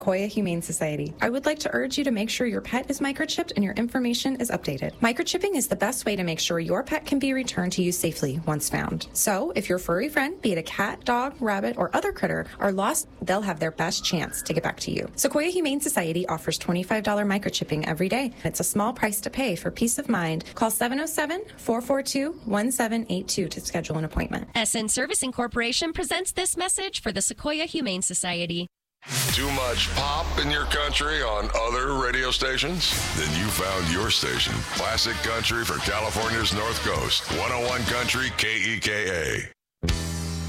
Sequoia Humane Society. I would like to urge you to make sure your pet is microchipped and your information is updated. Microchipping is the best way to make sure your pet can be returned to you safely once found. So, if your furry friend, be it a cat, dog, rabbit, or other critter, are lost, they'll have their best chance to get back to you. Sequoia Humane Society offers $25 microchipping every day. It's a small price to pay for peace of mind. Call 707-442-1782 to schedule an appointment. SN Servicing Corporation presents this message for the Sequoia Humane Society. Too much pop in your country on other radio stations? Then you found your station. Classic Country for California's North Coast. 101 Country KEKA.